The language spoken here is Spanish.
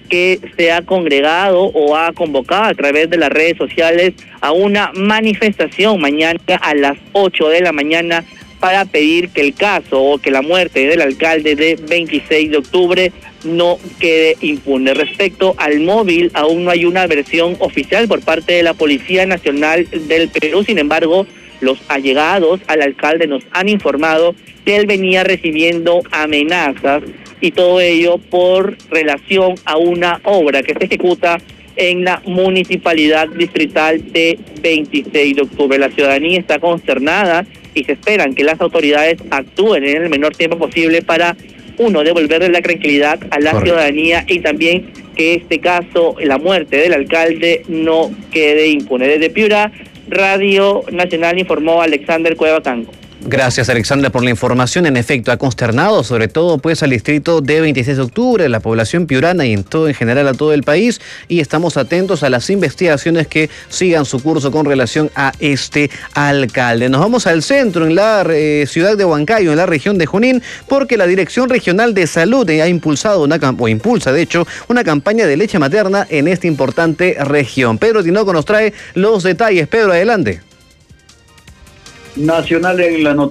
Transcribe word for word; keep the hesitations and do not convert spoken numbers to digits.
que se ha congregado o ha convocado a través de las redes sociales a una manifestación mañana a las ocho de la mañana para pedir que el caso o que la muerte del alcalde de veintiséis de octubre no quede impune. Respecto al móvil, aún no hay una versión oficial por parte de la Policía Nacional del Perú. Sin embargo, los allegados al alcalde nos han informado que él venía recibiendo amenazas, y todo ello por relación a una obra que se ejecuta en la municipalidad distrital de veintiséis de octubre. La ciudadanía está consternada y se esperan que las autoridades actúen en el menor tiempo posible para, uno, devolverle la tranquilidad a la Correcto. ciudadanía, y también que este caso, la muerte del alcalde, no quede impune. Desde Piura, Radio Nacional, informó Alexander Cueva Canco. Gracias, Alexandra, por la información. En efecto, ha consternado sobre todo pues al distrito de veintiséis de octubre, la población piurana y en todo en general a todo el país, y estamos atentos a las investigaciones que sigan su curso con relación a este alcalde. Nos vamos al centro, en la eh, ciudad de Huancayo, en la región de Junín, porque la Dirección Regional de Salud ha impulsado una o impulsa, de hecho, una campaña de leche materna en esta importante región. Pedro Tinoco nos trae los detalles. Pedro, adelante. Nacional en la noticia.